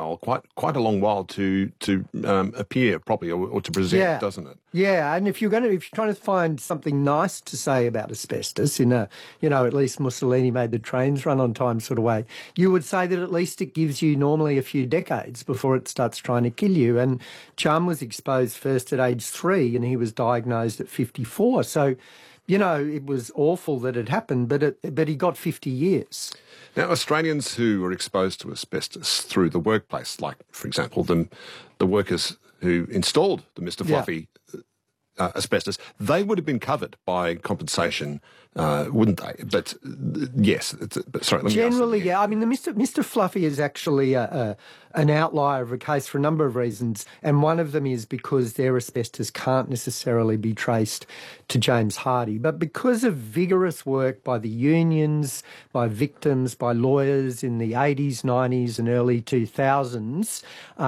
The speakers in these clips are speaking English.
while, quite a long while to appear properly or to present, doesn't it? Yeah, and if you're trying to find something nice to say about asbestos in a, at least Mussolini made the trains run on time sort of way, you would say that at least it gives you normally a few decades before it starts trying to kill you. And Chum was exposed first at age 3 and he was diagnosed at 54. So, it was awful that it happened, but he got 50 years. Now, Australians who were exposed to asbestos through the workplace, like, for example, the workers who installed the Mr. Fluffy asbestos, they would have been covered by compensation, wouldn't they? But yes, sorry. Let me generally, yeah. I mean, the Mr. Fluffy is actually an outlier of a case for a number of reasons, and one of them is because their asbestos can't necessarily be traced to James Hardie, but because of vigorous work by the unions, by victims, by lawyers in the 80s, 90s and early 2000s,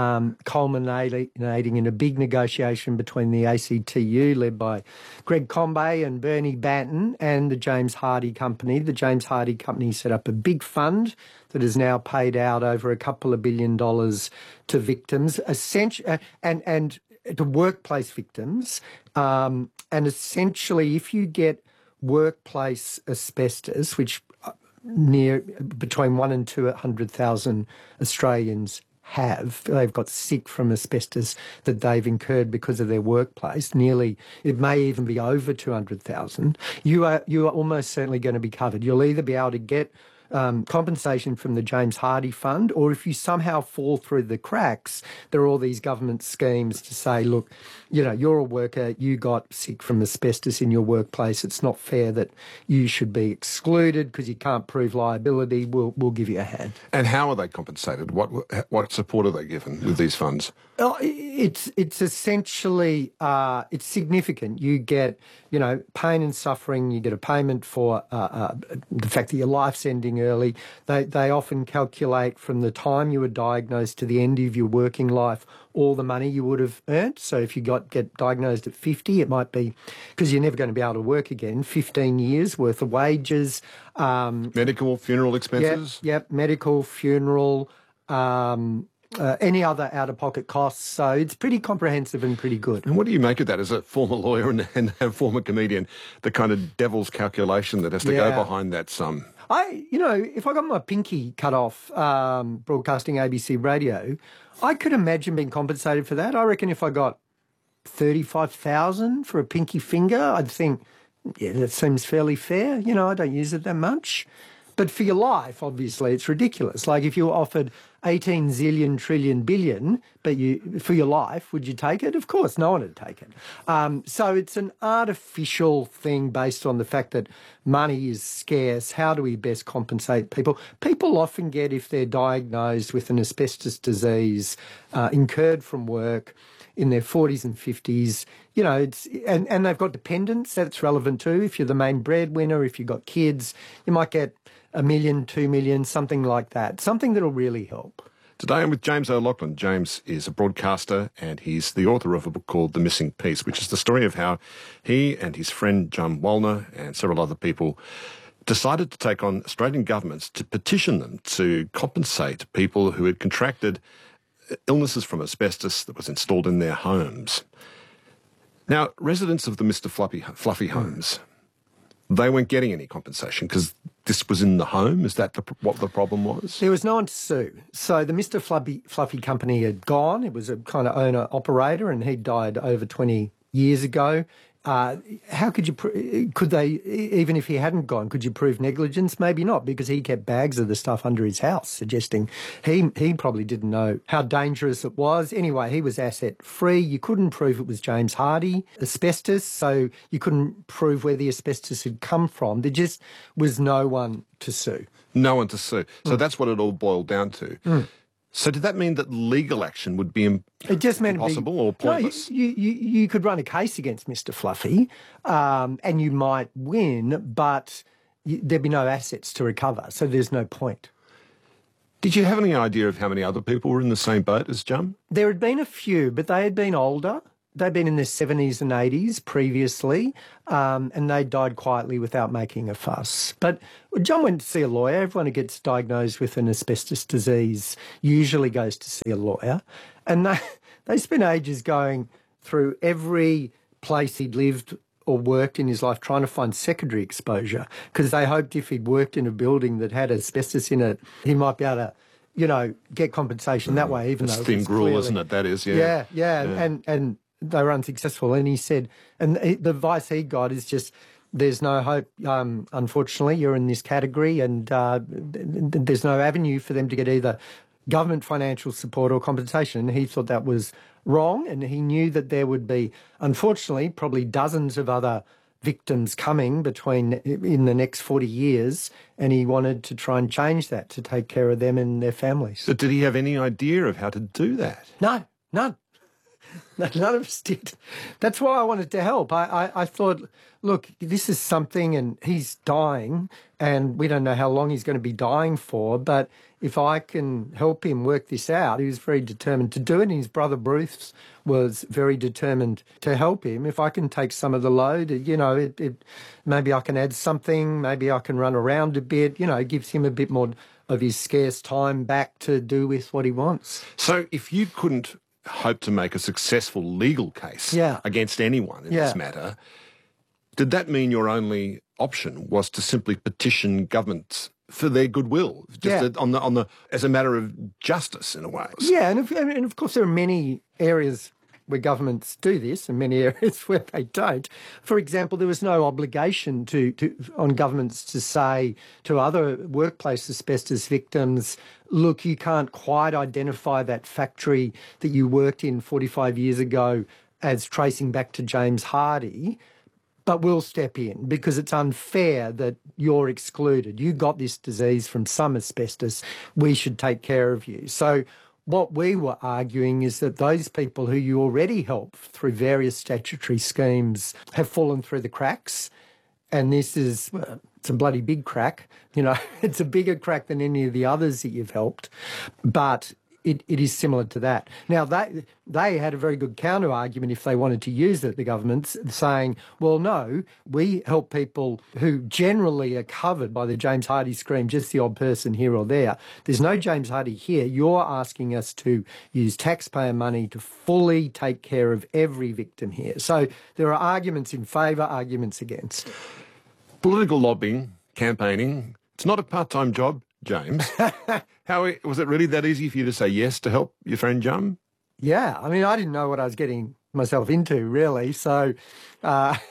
culminating in a big negotiation between the ACTU, led by Greg Combay and Bernie Banton, and the James Hardie Company. The James Hardie Company set up a big fund that has now paid out over $2 billion to victims, and to workplace victims. And essentially, if you get workplace asbestos, which between 1 and 200,000 Australians they've got sick from asbestos that they've incurred because of their workplace. It may even be over 200,000. You are almost certainly going to be covered. You'll either be able to get compensation from the James Hardie Fund, or if you somehow fall through the cracks, there are all these government schemes to say, look, you're a worker, you got sick from asbestos in your workplace. It's not fair that you should be excluded because you can't prove liability. We'll give you a hand. And how are they compensated? What support are they given with these funds? It's essentially it's significant. You get pain and suffering. You get a payment for the fact that your life's ending early. They often calculate from the time you were diagnosed to the end of your working life all the money you would have earned. So if you get diagnosed at 50, it might be, because you're never going to be able to work again, 15 years worth of wages. Medical, funeral expenses? Yep, medical, funeral, any other out-of-pocket costs. So it's pretty comprehensive and pretty good. And what do you make of that as a former lawyer and a former comedian, the kind of devil's calculation that has to go behind that sum? If I got my pinky cut off broadcasting ABC radio, I could imagine being compensated for that. I reckon if I got 35,000 for a pinky finger, I'd think, yeah, that seems fairly fair. I don't use it that much. But for your life, obviously, it's ridiculous. Like if you were offered 18 zillion trillion billion, but for your life, would you take it? Of course, no one would take it. So it's an artificial thing based on the fact that money is scarce. How do we best compensate people? People often get, if they're diagnosed with an asbestos disease incurred from work in their 40s and 50s, and they've got dependents, that's relevant too. If you're the main breadwinner, if you've got kids, you might get $1 million, $2 million, something like that, something that'll really help. Today I'm with James O'Loughlin. James is a broadcaster and he's the author of a book called The Missing Piece, which is the story of how he and his friend John Wallner and several other people decided to take on Australian governments to petition them to compensate people who had contracted illnesses from asbestos that was installed in their homes. Now, residents of the Mr. Fluffy homes, they weren't getting any compensation because this was in the home. Is that what the problem was? There was no one to sue. So the Mr. Fluffy company had gone. It was a kind of owner-operator, and he died over 20 years ago. How could they, even if he hadn't gone, could you prove negligence? Maybe not, because he kept bags of the stuff under his house, suggesting he probably didn't know how dangerous it was. Anyway, he was asset free. You couldn't prove it was James Hardie asbestos, so you couldn't prove where the asbestos had come from. There just was no one to sue. No one to sue. So that's what it all boiled down to. So did that mean that legal action would be impossible or pointless? No, you could run a case against Mr. Fluffy and you might win, but there'd be no assets to recover, so there's no point. Did you have any idea of how many other people were in the same boat as Jum? There had been a few, but they had been older. they'd been in their 70s and 80s previously, and they died quietly without making a fuss. But John went to see a lawyer. Everyone who gets diagnosed with an asbestos disease usually goes to see a lawyer. And they spent ages going through every place he'd lived or worked in his life trying to find secondary exposure, because they hoped if he'd worked in a building that had asbestos in it, he might be able to, get compensation that way, even though it's thin gruel, isn't it? That is, yeah. And they were unsuccessful. And he said, and the advice he got is just, there's no hope. Unfortunately, you're in this category, and there's no avenue for them to get either government financial support or compensation. And he thought that was wrong, and he knew that there would be, unfortunately, probably dozens of other victims coming in the next 40 years, and he wanted to try and change that to take care of them and their families. But did he have any idea of how to do that? No, none. None of us did. That's why I wanted to help. I thought, look, this is something, and he's dying, and we don't know how long he's going to be dying for, but if I can help him work this out, he was very determined to do it, and his brother Bruce was very determined to help him. If I can take some of the load, maybe I can add something, maybe I can run around a bit, it gives him a bit more of his scarce time back to do with what he wants. So if you couldn't hope to make a successful legal case against anyone in this matter, did that mean your only option was to simply petition governments for their goodwill, just as a matter of justice in a way? Yeah, and of course there are many areas where governments do this and many areas where they don't. For example, there was no obligation on governments to say to other workplace asbestos victims, look, you can't quite identify that factory that you worked in 45 years ago as tracing back to James Hardie, but we'll step in because it's unfair that you're excluded. You got this disease from some asbestos. We should take care of you. So what we were arguing is that those people who you already help through various statutory schemes have fallen through the cracks. And this is, it's a bloody big crack. It's a bigger crack than any of the others that you've helped. But it is similar to that. Now, they had a very good counter-argument if they wanted to use it, the governments, saying, well, no, we help people who generally are covered by the James Hardie scheme, just the odd person here or there. There's no James Hardie here. You're asking us to use taxpayer money to fully take care of every victim here. So there are arguments in favour, arguments against. Political lobbying, campaigning, it's not a part-time job, James. How was it really that easy for you to say yes to help your friend Jum? Yeah, I mean, I didn't know what I was getting myself into, really. So, I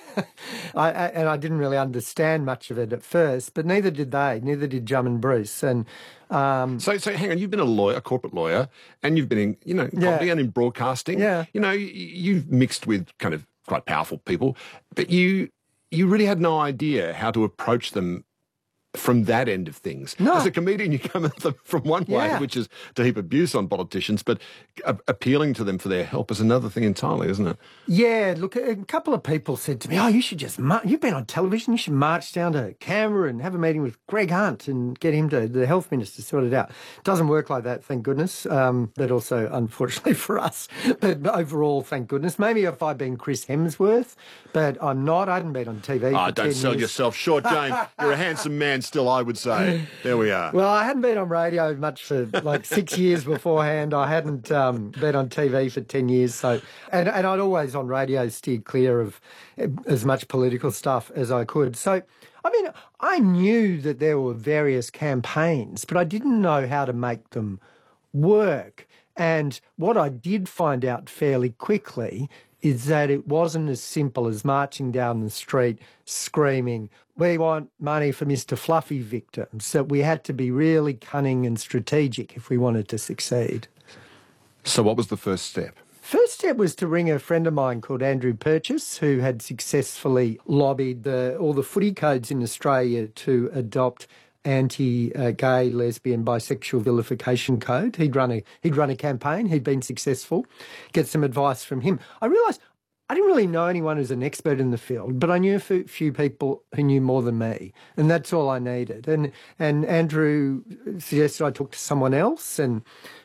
didn't really understand much of it at first, but neither did they. Neither did Jum and Bruce. And so hang on. You've been a corporate lawyer, and you've been in, comedy and in broadcasting. Yeah. You've mixed with kind of quite powerful people, but you really had no idea how to approach them from that end of things. No. As a comedian, you come at them from one way, which is to heap abuse on politicians, but appealing to them for their help is another thing entirely, isn't it? Yeah, look, a couple of people said to me, you should just, you've been on television, you should march down to Canberra and have a meeting with Greg Hunt and get him the health minister, sort it out. It doesn't work like that, thank goodness, but also, unfortunately for us. But overall, thank goodness. Maybe if I'd been Chris Hemsworth, but I'm not. I hadn't been on TV for 10 don't sell years. yourself short, James. You're a handsome man still, I would say. There we are. Well, I hadn't been on radio much for like 6 years beforehand. I hadn't been on TV for 10 years. So, and I'd always on radio steered clear of as much political stuff as I could. So, I mean, I knew that there were various campaigns, but I didn't know how to make them work. And what I did find out fairly quickly is that it wasn't as simple as marching down the street screaming, we want money for Mr. Fluffy victims, that we had to be really cunning and strategic if we wanted to succeed. So what was the first step? First step was to ring a friend of mine called Andrew Purchase, who had successfully lobbied all the footy codes in Australia to adopt anti-gay, lesbian, bisexual vilification code. He'd run a campaign. He'd been successful. Get some advice from him. I realised I didn't really know anyone who's an expert in the field, but I knew a few people who knew more than me, and that's all I needed. And Andrew suggested I talk to someone else, and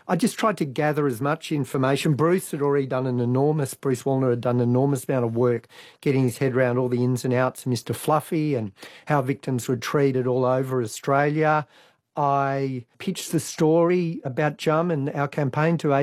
I just tried to gather as much information. Bruce Wallner had done an enormous amount of work getting his head around all the ins and outs of Mr. Fluffy and how victims were treated all over Australia. I pitched the story about Jum and our campaign to